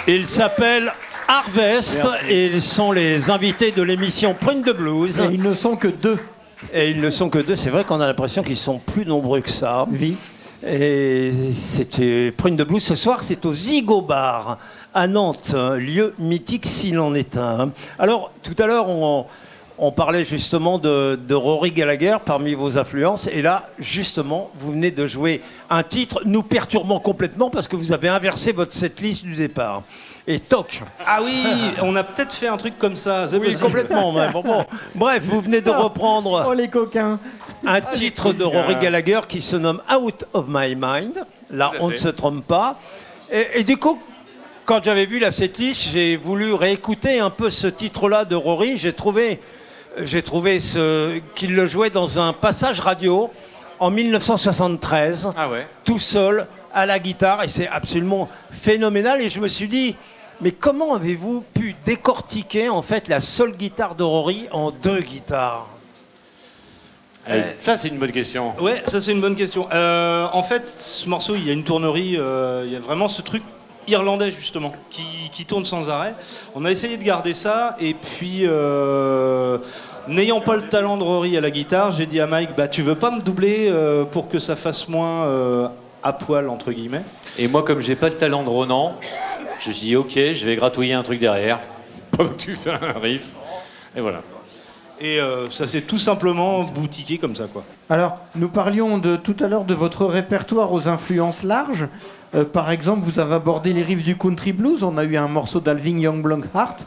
Ils s'appellent Harvest. Merci. Et ils sont les invités de l'émission Prune de Blues. Et ils ne sont que 2. Et ils ne sont que 2. C'est vrai qu'on a l'impression qu'ils sont plus nombreux que ça. Oui. Et c'était Prune de Blues. Ce soir, c'est au Zigo Bar à Nantes, un lieu mythique s'il en est un. Alors, tout à l'heure, on parlait justement de Rory Gallagher parmi vos influences. Et là, justement, vous venez de jouer un titre nous perturbant complètement parce que vous avez inversé votre setlist du départ. Et toc. Ah oui, on a peut-être fait un truc comme ça. C'est Oui, possible. complètement. Même. Bon. Bref, vous venez de reprendre Oh les coquins. un titre de Rory Gallagher qui se nomme Out of My Mind. Là, on ne se trompe pas. Et du coup, quand j'avais vu la setlist, j'ai voulu réécouter un peu ce titre-là de Rory. J'ai trouvé qu'il le jouait dans un passage radio en 1973, tout seul à la guitare, et c'est absolument phénoménal. Et je me suis dit, mais comment avez-vous pu décortiquer en fait la seule guitare de Rory en 2 guitares? Ça, c'est une bonne question. Ouais, ça c'est une bonne question. En fait, ce morceau, il y a une tournerie, il y a vraiment ce truc irlandais justement qui tourne sans arrêt. On a essayé de garder ça, et puis n'ayant pas le talent de Rory à la guitare, j'ai dit à Mike, bah tu veux pas me doubler pour que ça fasse moins à poil entre guillemets. Et moi, comme j'ai pas le talent de Ronan, je me suis dit ok, je vais gratouiller un truc derrière pendant que tu fais un riff. Et voilà. Et ça s'est tout simplement boutiqué comme ça, quoi. Alors, nous parlions tout à l'heure de votre répertoire aux influences larges. Par exemple, vous avez abordé les riffs du country blues. On a eu un morceau d'Alvin Young Heart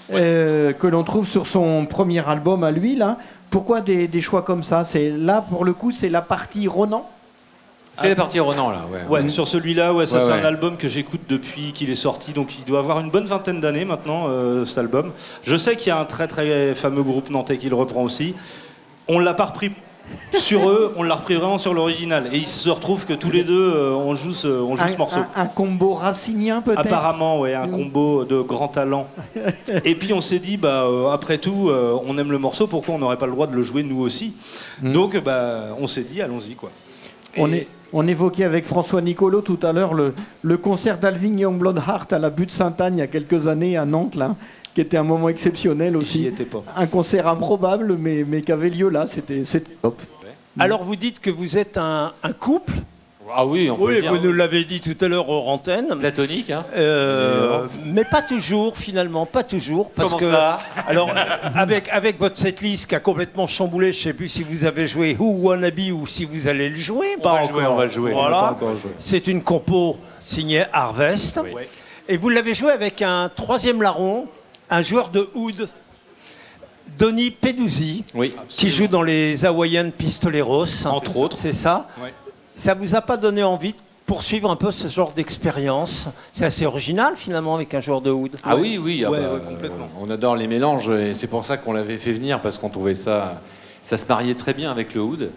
que l'on trouve sur son premier album à lui, là. Pourquoi des choix comme ça? C'est là, pour le coup, c'est la partie Ronan. C'est la partie Ronan, là. Ouais, sur celui-là, c'est ouais. un album que j'écoute depuis qu'il est sorti, donc il doit avoir une bonne vingtaine d'années maintenant, cet album. Je sais qu'il y a un très très fameux groupe nantais qui le reprend aussi. On l'a pas repris sur eux, on l'a repris vraiment sur l'original. Et il se retrouve que tous les deux, on joue ce morceau. Un combo racinien, peut-être? Apparemment, ouais, un combo de grands talents. Et puis on s'est dit, après tout, on aime le morceau, pourquoi on n'aurait pas le droit de le jouer nous aussi? Donc on s'est dit, allons-y, quoi. On évoquait avec François Nicolo tout à l'heure le concert d'Alvin Youngblood Heart à la Butte Sainte-Anne il y a quelques années à Nantes, là, qui était un moment exceptionnel aussi. J'y étais pas. Un concert improbable, mais qui avait lieu là, c'était top. Alors vous dites que vous êtes un couple? Ah oui, on peut le dire. Vous nous l'avez dit tout à l'heure hors antenne. Platonique, hein. Mais pas toujours, finalement, pas toujours. Parce Comment que, ça? alors, avec votre setlist qui a complètement chamboulé, je ne sais plus si vous avez joué Who Wanna Be ou si vous allez le jouer. On va le jouer. Voilà. C'est une compo signée Harvest. Oui. Et vous l'avez joué avec un troisième larron, un joueur de oud, Donny Peduzzi, qui joue dans les Hawaiian Pistoleros. Entre autres. C'est ça. Ouais. Ça vous a pas donné envie de poursuivre un peu ce genre d'expérience? C'est assez original finalement avec un joueur de oud. Ah oui, complètement. On adore les mélanges et c'est pour ça qu'on l'avait fait venir parce qu'on trouvait ça se mariait très bien avec le oud.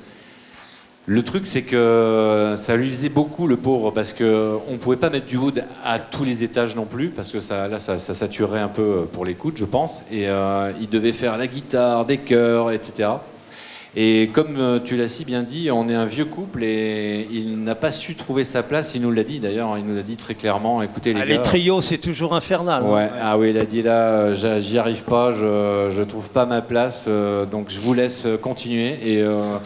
Le truc c'est que ça lui faisait beaucoup le pauvre parce que on pouvait pas mettre du oud à tous les étages non plus parce que ça saturerait un peu pour l'écoute je pense et il devait faire la guitare, des chœurs, etc. Et comme tu l'as si bien dit, on est un vieux couple et il n'a pas su trouver sa place. Il nous l'a dit d'ailleurs, il nous l'a dit très clairement. Écoutez les gars. Les trios, c'est toujours infernal. Ouais. Ah oui, il a dit là, j'y arrive pas, je trouve pas ma place, donc je vous laisse continuer. Et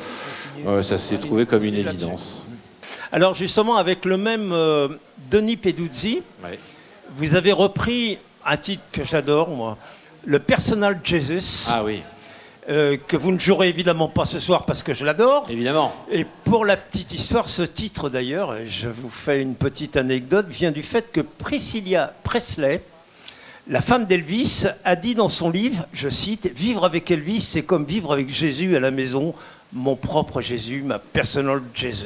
ça s'est trouvé comme une évidence. Alors justement, avec le même Donny Peduzzi, vous avez repris un titre que j'adore, moi, le Personal Jesus. Ah oui. Que vous ne jouerez évidemment pas ce soir parce que je l'adore. Évidemment. Et pour la petite histoire, ce titre d'ailleurs, je vous fais une petite anecdote, vient du fait que Priscilla Presley, la femme d'Elvis, a dit dans son livre, je cite, « Vivre avec Elvis, c'est comme vivre avec Jésus à la maison, mon propre Jésus, ma personal Jesus ».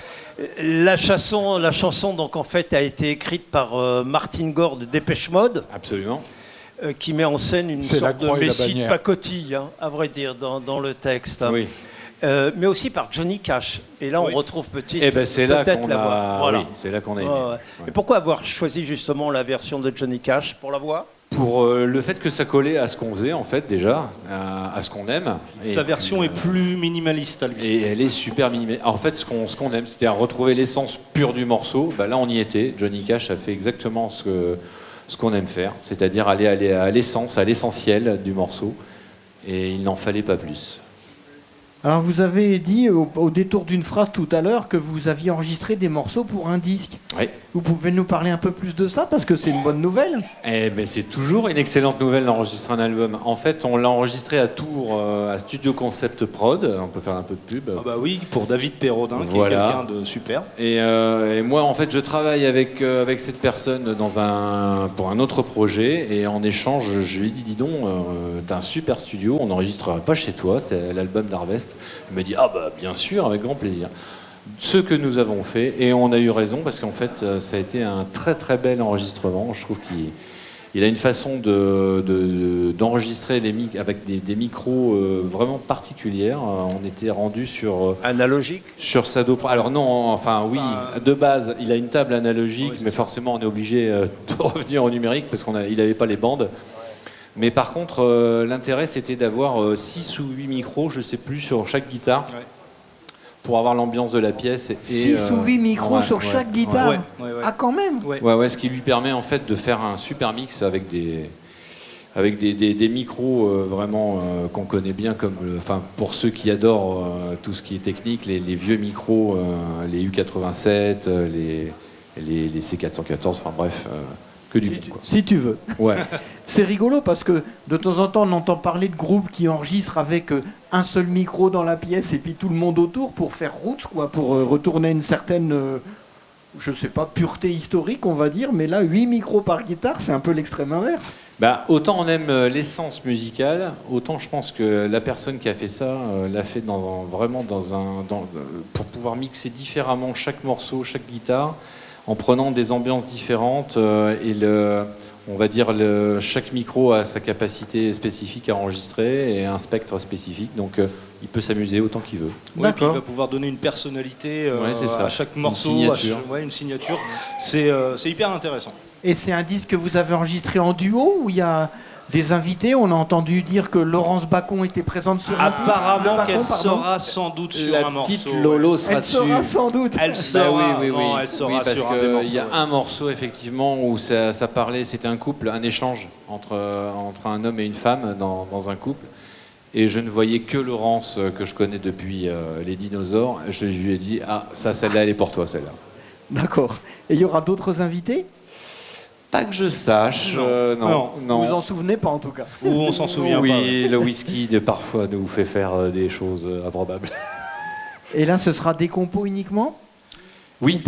La chanson donc en fait a été écrite par Martin Gore de Dépêche Mode. Absolument. Qui met en scène une sorte de messie de pacotille, hein, à vrai dire, dans le texte. Oui. Mais aussi par Johnny Cash. Et là, on retrouve peut-être la voix. Voilà. Oui, c'est là qu'on a aimé. Et pourquoi avoir choisi justement la version de Johnny Cash pour la voix? Pour le fait que ça collait à ce qu'on faisait, en fait, déjà, à ce qu'on aime. Sa version est plus minimaliste à lui. Et elle est super minimaliste. En fait, ce qu'on aime, c'est-à-dire retrouver l'essence pure du morceau, bah, là, on y était. Johnny Cash a fait exactement ce qu'on aime faire, c'est-à-dire aller à l'essence, à l'essentiel du morceau. Et il n'en fallait pas plus. Alors vous avez dit au détour d'une phrase tout à l'heure que vous aviez enregistré des morceaux pour un disque. Oui. Vous pouvez nous parler un peu plus de ça parce que c'est une bonne nouvelle. Eh ben, c'est toujours une excellente nouvelle d'enregistrer un album. En fait, on l'a enregistré à Tours, à Studio Concept Prod. On peut faire un peu de pub. Ah bah oui, pour David Perrodin, Voilà. qui est quelqu'un de super. Et moi, en fait, je travaille avec cette personne pour un autre projet. Et en échange, je lui ai dit, dis donc, t'as un super studio, on n'enregistrerait pas chez toi, c'est l'album d'Harvest. Il m'a dit, ah bah bien sûr, avec grand plaisir. Ce que nous avons fait, et on a eu raison, parce qu'en fait, ça a été un très très bel enregistrement. Je trouve qu'il a une façon d'enregistrer avec des micros vraiment particulières. On était rendu sur... Analogique. Sur sa dos. Alors non, oui, de base, il a une table analogique, mais forcément, on est obligé de revenir au numérique, parce qu'il n'avait pas les bandes. Mais par contre, l'intérêt, c'était d'avoir 6 ou 8 micros, je ne sais plus, sur chaque guitare. Ouais. Pour avoir l'ambiance de la pièce. 6 ou 8 micros sur chaque guitare. Ouais. Ah, quand même. Ouais, ce qui lui permet en fait de faire un super mix avec des micros vraiment qu'on connaît bien, comme pour ceux qui adorent tout ce qui est technique, les vieux micros, les U87, les C414, enfin bref. Que du bon, quoi. Si tu veux. Ouais. C'est rigolo parce que de temps en temps on entend parler de groupes qui enregistrent avec un seul micro dans la pièce et puis tout le monde autour pour faire route, quoi, pour retourner une certaine, je sais pas, pureté historique on va dire, mais là 8 micros par guitare c'est un peu l'extrême inverse. Bah, autant on aime l'essence musicale, autant je pense que la personne qui a fait ça l'a fait pour pouvoir mixer différemment chaque morceau, chaque guitare, en prenant des ambiances différentes on va dire chaque micro a sa capacité spécifique à enregistrer et un spectre spécifique, donc il peut s'amuser autant qu'il veut. Oui, puis il va pouvoir donner une personnalité à chaque morceau, une signature. C'est hyper intéressant. Et c'est un disque que vous avez enregistré en duo ou il y a des invités? On a entendu dire que Laurence Bacon était présente sur un titre. Apparemment qu'elle sera sans doute sur un morceau. La petite Lolo sera dessus. Elle sera sans doute. Elle sera, elle sera parce sur un des morceaux. Il y a un morceau effectivement où ça parlait, c'était un couple, un échange entre un homme et une femme dans un couple. Et je ne voyais que Laurence, que je connais depuis les dinosaures. Je lui ai dit, celle-là, elle est pour toi, celle-là. D'accord. Et il y aura d'autres invités? Pas que je sache. Non. Vous vous en souvenez pas en tout cas. Ou on s'en souvient pas. Oui, le whisky parfois nous fait faire des choses improbables. Et là, ce sera des compos uniquement? Oui,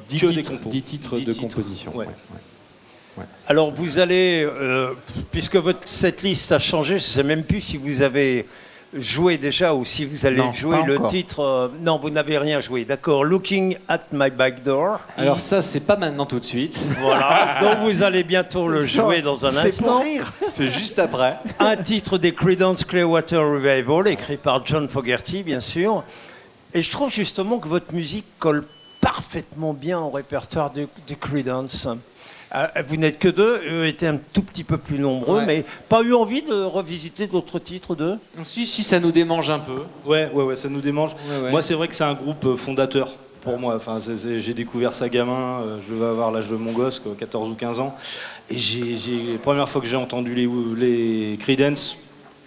10 titres de composition. Ouais. Ouais. Alors vous allez, puisque votre setlist a changé, je ne sais même plus si vous avez joué déjà ou si vous allez jouer le titre. Non, vous n'avez rien joué, d'accord. Looking at my back door. Alors ça, c'est pas maintenant tout de suite. Voilà, donc vous allez bientôt le jouer dans un instant. C'est juste après. Un titre des Creedence Clearwater Revival, écrit par John Fogerty, bien sûr. Et je trouve justement que votre musique colle parfaitement bien au répertoire du Creedence. Vous n'êtes que deux, eux étaient un tout petit peu plus nombreux, mais pas eu envie de revisiter d'autres titres d'eux? Si, ça nous démange un peu. Ouais, ça nous démange. Ouais. Moi, c'est vrai que c'est un groupe fondateur pour moi. Enfin, j'ai découvert ça gamin, je devais avoir l'âge de mon gosse, 14 ou 15 ans. Et la première fois que j'ai entendu les Creedence,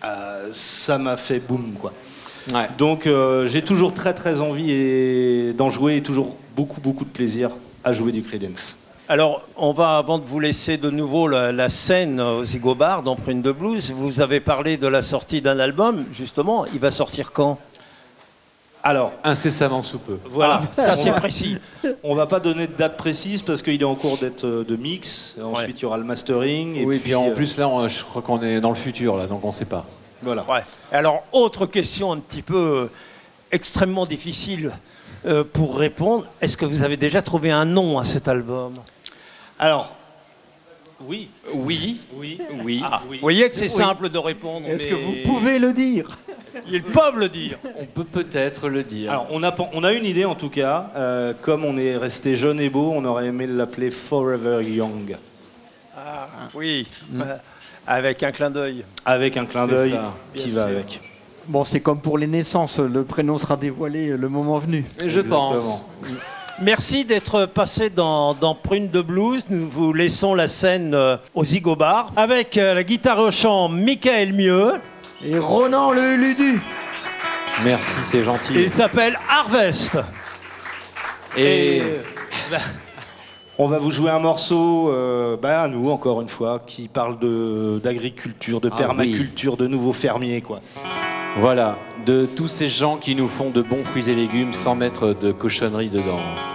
ça m'a fait boum, quoi. Ouais. Donc, j'ai toujours très très envie d'en jouer et toujours beaucoup de plaisir à jouer du Creedence. Alors, on va, avant de vous laisser de nouveau la scène aux Zigo Bar dans Prune de Blues, vous avez parlé de la sortie d'un album, justement. Il va sortir quand? Alors, incessamment sous peu. Voilà, ça c'est précis. On va pas donner de date précise parce qu'il est en cours d'être de mix. Ensuite, il y aura le mastering. Et puis en plus, là, je crois qu'on est dans le futur, là, donc on ne sait pas. Voilà. Ouais. Alors, autre question un petit peu extrêmement difficile pour répondre. Est-ce que vous avez déjà trouvé un nom à cet album? Alors, oui. Ah, vous voyez que c'est simple de répondre. Est-ce que vous pouvez le dire? Ils peuvent le dire. On peut peut-être le dire. Alors, on a une idée en tout cas. Comme on est resté jeune et beau, on aurait aimé l'appeler Forever Young. Ah, oui, avec un clin d'œil. Avec un clin C'est d'œil ça. qui Bien va sûr. avec. Bon, c'est comme pour les naissances, le prénom sera dévoilé le moment venu. Je pense. Exactement. Merci d'être passé dans Prune de Blues. Nous vous laissons la scène au Zigo Bar avec la guitare au chant Michael Mieux. Et Ronan le Ludu. Merci, c'est gentil. Il s'appelle Harvest. Et On va vous jouer un morceau, à nous encore une fois, qui parle d'agriculture, de Ah permaculture, de nouveaux fermiers, quoi. voilà, de tous ces gens qui nous font de bons fruits et légumes sans mettre de cochonneries dedans.